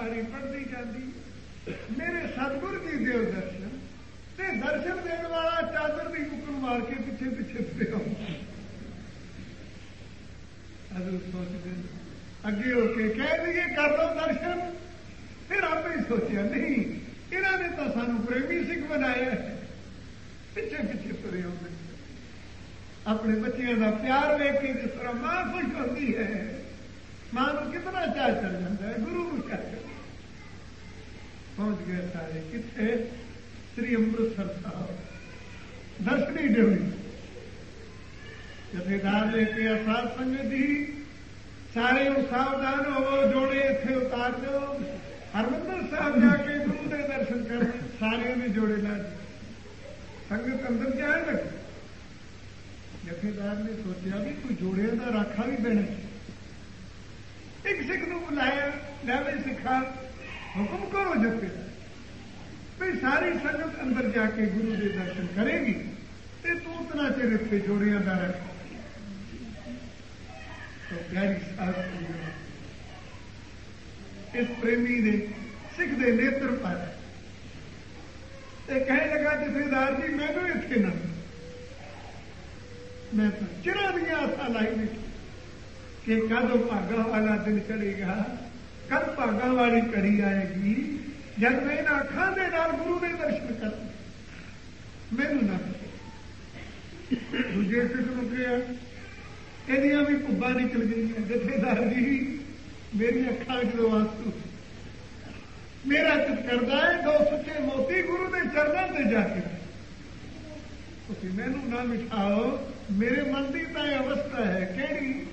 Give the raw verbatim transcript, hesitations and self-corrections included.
ਸਾਰੀ ਪੜ੍ਹਦੀ ਜਾਂਦੀ। ਮੇਰੇ ਸਤਿਗੁਰ ਜੀ ਦਿਓ ਦਰਸ਼ਨ, ਤੇ ਦਰਸ਼ਨ ਦੇਣ ਵਾਲਾ ਚਾਦਰ ਦੀ ਹੁਕਮ ਮਾਰ ਕੇ ਪਿੱਛੇ ਪਿੱਛੇ ਤੁਰਿਆ। ਅਦੋਂ ਸੋਚਦੇ ਅੱਗੇ ਹੋ ਕੇ ਕਹਿ ਦਈਏ ਕਰ ਲਓ ਦਰਸ਼ਨ। ਫਿਰ ਆਪੇ ਹੀ ਸੋਚਿਆ ਨਹੀਂ, ਇਹਨਾਂ ਨੇ ਤਾਂ ਸਾਨੂੰ ਪ੍ਰੇਮੀ ਸਿੱਖ ਬਣਾਇਆ, ਪਿੱਛੇ ਪਿੱਛੇ ਤੁਰੇ ਆਉਂਦੇ। ਆਪਣੇ ਬੱਚਿਆਂ ਦਾ ਪਿਆਰ ਵੇਖ ਕੇ ਜਿਸ ਤਰ੍ਹਾਂ ਮਾਂ ਖੁਸ਼ ਹੁੰਦੀ ਹੈ, ਮਾਂ ਨੂੰ ਕਿਤਨਾ ਚਾਅ ਚੜ ਜਾਂਦਾ ਹੈ, ਗੁਰੂ ਨੂੰ ਚਾਅ ਚੜ। ਪਹੁੰਚ ਗਏ ਸਾਰੇ ਕਿੱਥੇ? ਸ੍ਰੀ ਅੰਮ੍ਰਿਤਸਰ ਸਾਹਿਬ ਦਰਸ਼ਨੀ ਡਿਊਟੀ। ਜਥੇਦਾਰ ਲੈ ਕੇ ਸਾਧ ਸੰਗਤ ਜੀ ਸਾਰੇ ਨੂੰ ਸਾਵਧਾਨ ਹੋਵੋ, ਜੋੜੇ ਇੱਥੇ ਉਤਾਰ ਦਿਓ। ਹਰਿਮੰਦਰ ਸਾਹਿਬ ਜਾ ਕੇ ਗੁਰੂ ਦੇ ਦਰਸ਼ਨ ਕਰਨ। ਸਾਰਿਆਂ ਨੇ ਜੋੜੇ ਲਾ ਦਿੱਤੇ। ਸੰਗਤ ਅੰਦਰ ਜਾਣ ਲੱਗੀ। ਜਥੇਦਾਰ ਨੇ ਸੋਚਿਆ ਵੀ ਕੋਈ ਜੋੜਿਆਂ ਦਾ ਰਾਖਾ ਵੀ ਦੇਣਾ। ਇੱਕ ਸਿੱਖ ਨੂੰ ਬੁਲਾਇਆ, ਲੈ ਵੀ ਸਿੱਖਾ ਹੁਕਮ ਕਰੋ ਜਥੇਦਾਰ ਵੀ ਸਾਰੀ ਸੰਗਤ ਅੰਦਰ ਜਾ ਕੇ ਗੁਰੂ ਦੇ ਦਰਸ਼ਨ ਕਰੇਗੀ ਤੇ ਤੂੰ ਉਤਨਾ ਚਿਰ ਇੱਥੇ ਜੋੜਿਆਂ ਦਾ ਰਾਖਾ। ਪਿਆਰੀ ਸਾਧ ਇਸ ਪ੍ਰੇਮੀ ਦੇ ਸਿੱਖ ਦੇ ਨੇਤਰ ਪਰ ਤੇ ਕਹਿਣ ਲੱਗਾ ਜਥੇਦਾਰ ਜੀ ਮੈਨੂੰ ਇੱਥੇ ਨਾ, ਮੈਂ ਤਾਂ ਚਿਰਾਂ ਦੀਆਂ ਆਸਾਂ ਲਾਈ ਬੈਠੀ ਕਿ ਕਦੋਂ ਭਾਗਾਂ ਵਾਲਾ ਦਿਨ ਚੜੇਗਾ, ਕਦ ਭਾਗਾਂ ਵਾਲੀ ਘੜੀ ਆਏਗੀ ਜਦ ਮੈਂ ਇਹਨਾਂ ਅੱਖਾਂ ਦੇ ਨਾਲ ਗੁਰੂ ਦੇ ਦਰਸ਼ਨ ਕਰਾਂ। ਮੈਨੂੰ ਨਾ ਦੂਜੇ ਸਿੱਖ ਨੂੰ ਕਿਹਾ, ਇਹਦੀਆਂ ਵੀ ਭੁੱਬਾਂ ਨਿਕਲ ਗਈਆਂ। ਜਥੇਦਾਰ ਜੀ ਮੇਰੀ ਅੱਖਾਂ ਜਦੋਂ ਆਂਸੂ, ਮੇਰਾ ਚਿੱਤ ਕਰਦਾ ਹੈ ਦੋ ਸੁੱਚੇ ਮੋਤੀ ਗੁਰੂ ਦੇ ਚਰਨਾਂ ਤੇ ਜਾ ਕੇ। ਤੁਸੀਂ ਮੈਨੂੰ ਨਾ ਮਿਠਾਓ, ਮੇਰੇ ਮਨ ਦੀ ਤਾਂ ਇਹ ਅਵਸਥਾ ਹੈ। ਕਿਹੜੀ?